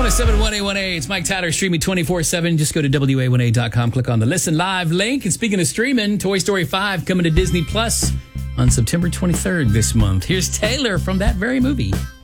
71818. It's Mike Tyler, streaming 24/7. Just go to WA1A.com, click on the Listen Live link. And speaking of streaming, Toy Story 5 coming to Disney Plus on September 23rd this month. Here's Taylor from that very movie.